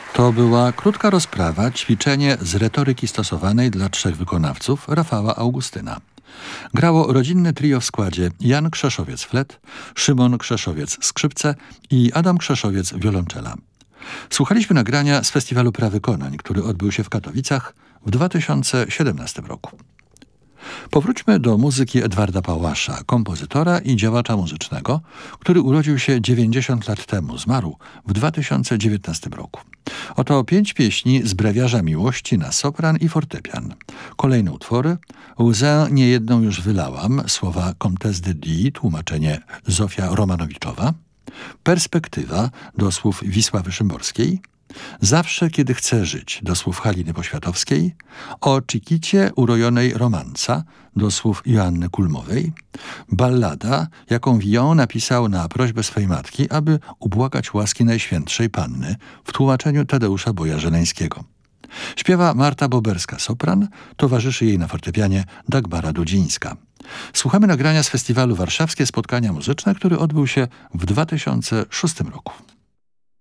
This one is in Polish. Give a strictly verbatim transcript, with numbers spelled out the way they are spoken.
To była krótka rozprawa, ćwiczenie z retoryki stosowanej dla trzech wykonawców Rafała Augustyna. Grało rodzinne trio w składzie Jan Krzeszowiec-flet, Szymon Krzeszowiec-skrzypce i Adam Krzeszowiec-wiolonczela. Słuchaliśmy nagrania z Festiwalu Prawykonań, który odbył się w Katowicach w dwa tysiące siedemnastym roku. Powróćmy do muzyki Edwarda Pałasza, kompozytora i działacza muzycznego, który urodził się dziewięćdziesiąt lat temu, zmarł w dwa tysiące dziewiętnastym roku. Oto pięć pieśni z Brewiarza Miłości na sopran i fortepian. Kolejne utwory: Łzę niejedną już wylałam, słowa Comtesse de Die, tłumaczenie Zofia Romanowiczowa. Perspektywa, do słów Wisławy Szymborskiej. Zawsze, kiedy chcę żyć, do słów Haliny Poświatowskiej. O Chikicie urojonej romanca, do słów Joanny Kulmowej. Ballada, jaką Villon napisał na prośbę swej matki, aby ubłagać łaski Najświętszej Panny, w tłumaczeniu Tadeusza Boja-Żeleńskiego. Śpiewa Marta Boberska-sopran, towarzyszy jej na fortepianie Dagmara Dudzińska. Słuchamy nagrania z festiwalu Warszawskie Spotkania Muzyczne, który odbył się w dwa tysiące szóstym roku.